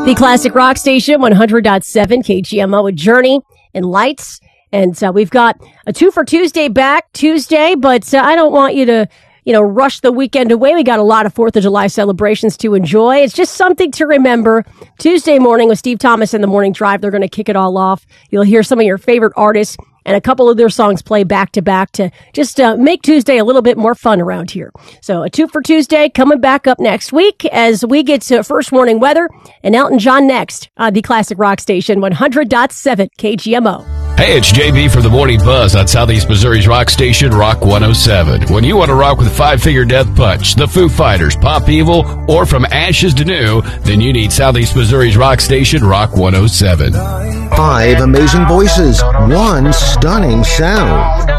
The classic rock station, 100.7 KGMO with Journey and Lights. And we've got a 2 for Tuesday back Tuesday, but I don't want you to, rush the weekend away. We got a lot of 4th of July celebrations to enjoy. It's just something to remember. Tuesday morning with Steve Thomas in the Morning Drive, they're going to kick it all off. You'll hear some of your favorite artists and a couple of their songs play back to back to just make Tuesday a little bit more fun around here. So a 2 for Tuesday coming back up next week as we get to first warning weather and Elton John next on the classic rock station, 100.7 KGMO. Hey, it's JB for the Morning Buzz on Southeast Missouri's rock station, Rock 107. When you want to rock with Five Finger Death Punch, the Foo Fighters, Pop Evil, or From Ashes to New, then you need Southeast Missouri's rock station, Rock 107. 5 amazing voices, 1 stunning sound.